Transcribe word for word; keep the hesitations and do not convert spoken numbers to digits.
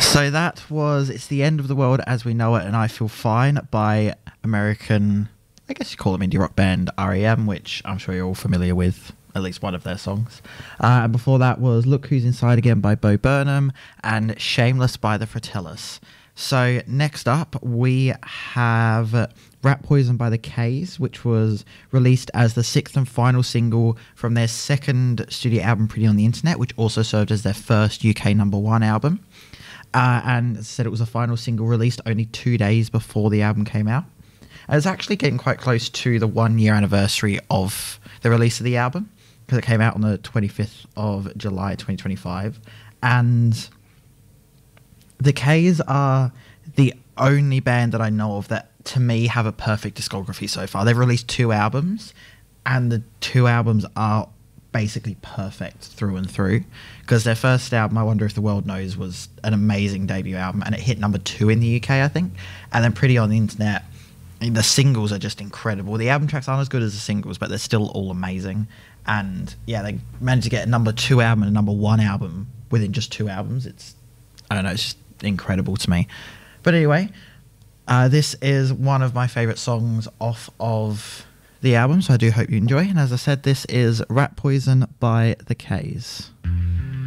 So that was It's the End of the World as We Know It and I Feel Fine by American, I guess you call them indie rock band R E M, which I'm sure you're all familiar with, at least one of their songs. Uh, and before that was Look Who's Inside Again by Bo Burnham and Shameless by the Fratellis. So next up we have Rat Poison by the K's, which was released as the sixth and final single from their second studio album Pretty on the Internet, which also served as their first U K number one album. Uh, and as I said, it was a final single released only two days before the album came out. And it's actually getting quite close to the one year anniversary of the release of the album, because it came out on the twenty-fifth of July twenty twenty-five. And the K's are the only band that I know of that, to me, have a perfect discography so far. They've released two albums, and the two albums are basically perfect through and through, because their first album, I Wonder If the World Knows, was an amazing debut album, and it hit number two in the U K, I think. And then Pretty on the Internet, I mean, the singles are just incredible. The album tracks aren't as good as the singles, but they're still all amazing. And yeah, they managed to get a number two album and a number one album within just two albums. It's, I don't know, it's just incredible to me. But anyway, uh, this is one of my favourite songs off of the album, so I do hope you enjoy. And as I said, this is Rat Poison by the K's.